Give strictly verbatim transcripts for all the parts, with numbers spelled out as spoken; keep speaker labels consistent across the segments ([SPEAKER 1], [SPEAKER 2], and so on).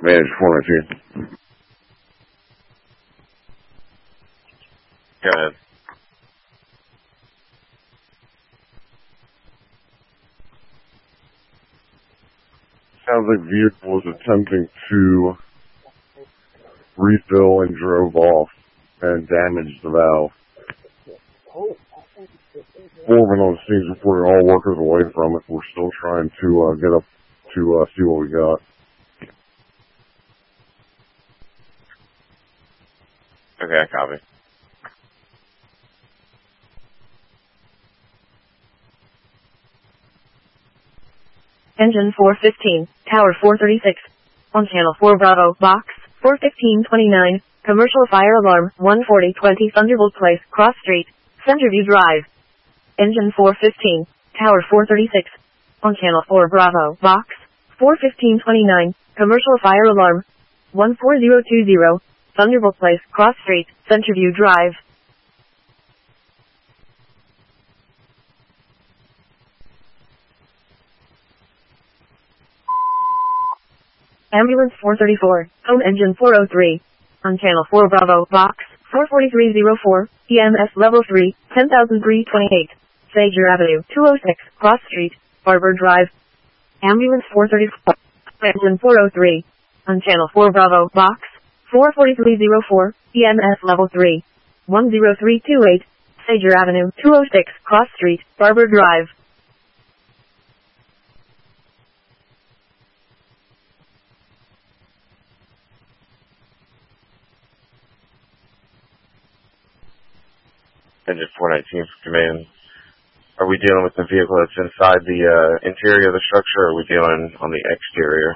[SPEAKER 1] Advantage four nineteen.
[SPEAKER 2] Go ahead.
[SPEAKER 1] Sounds like vehicle was attempting to refill and drove off and damaged the valve. Foreman on the scene reported all workers away from it. We're still trying to uh, get up to uh, see what we got.
[SPEAKER 2] Okay, I copy.
[SPEAKER 3] Engine four fifteen, Tower four thirty-six. On Channel four Bravo, Box four fifteen twenty-nine, Commercial Fire Alarm, one forty twenty Thunderbolt Place, Cross Street, Centerview Drive. Engine four fifteen, Tower four thirty-six. On Channel four Bravo, Box four fifteen twenty-nine, Commercial Fire Alarm, one four zero two zero, Thunderbolt Place, Cross Street, Centerview Drive. Ambulance four thirty-four, Home Engine four oh three. On Channel four Bravo, Box four forty-three oh four, E M S Level three, ten thousand three hundred twenty-eight. Sager Avenue, two oh six, Cross Street, Barber Drive. Ambulance four thirty-four, Engine four oh three. On Channel four Bravo, Box four forty-three oh four, E M S Level three, one oh three two eight. Sager Avenue, two oh six, Cross Street, Barber Drive.
[SPEAKER 2] Engine four nineteen for command. Are we dealing with the vehicle that's inside the uh, interior of the structure, or are we dealing on the exterior?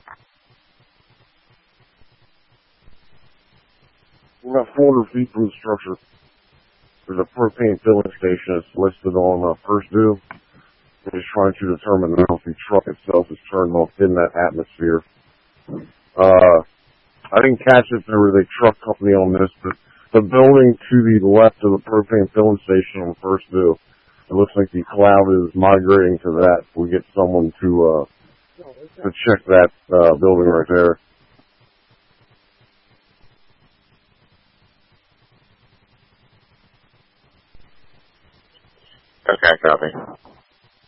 [SPEAKER 1] We're about four hundred feet from the structure. There's a propane filling station that's listed on uh, first view. We're just trying to determine if the truck itself is turned off in that atmosphere. Uh, I didn't catch if there was a truck company on this, but the building to the left of the propane filling station on first view, it looks like the cloud is migrating to that. We get someone to uh, to check that uh, building right there.
[SPEAKER 2] Okay, copy.